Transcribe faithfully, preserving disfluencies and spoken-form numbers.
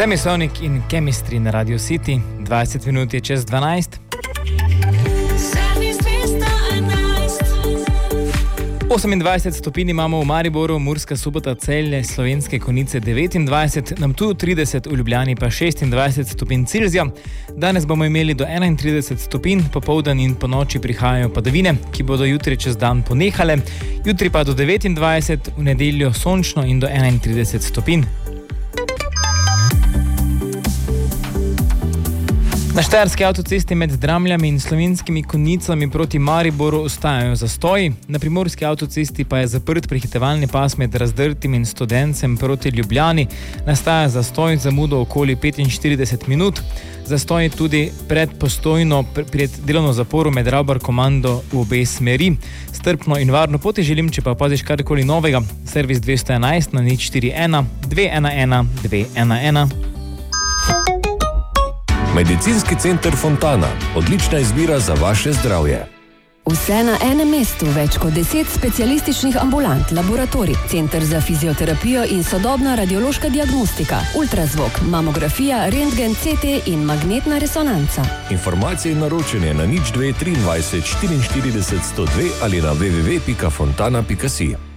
Semisonic in Chemistry na Radio City, dvajset minut je čez dvanajst. osemindvajset stopinj imamo v Mariboru, Murska Sobota, Celje, Slovenske Konjice devetindvajset, nam tu trideset, v Ljubljani pa šestindvajset stopinj Celzija. Danes bomo imeli do enaintrideset stopinj, popoldan in ponoči prihajajo padavine, ki bodo jutri čez dan ponehale, jutri pa do devetindvajset, v nedeljo sončno in do enaintrideset stopinj. Na štajerski avtocesti med Dramljami in Slovenskimi Konjicami proti Mariboru ostajajo zastoji, na primorski avtocesti pa je zaprt prehitevalni pas med Razdrtim in Studencem proti Ljubljani, nastaja zastoj z zamudo okoli petinštirideset minut, zastoj tudi pred Postojno, pred delovno zaporo med Ravbar komando v obe smeri. Strpno in varno poti želim, če pa opaziš karkoli novega, servis dvesto enajst na nič štiri ena dve ena ena dve ena ena. Medicinski center Fontana. Odlična izbira za vaše zdravje. Vse na enem mestu, več kot deset specialističnih ambulant, laboratorij, center za fizioterapijo in sodobna radiološka diagnostika, ultrazvok, mamografija, rentgen, C T in magnetna resonanca. Informacije in naročanje na nič dve triindvajset štiriinštirideset sto dve ali na w w w pika fontana pika si.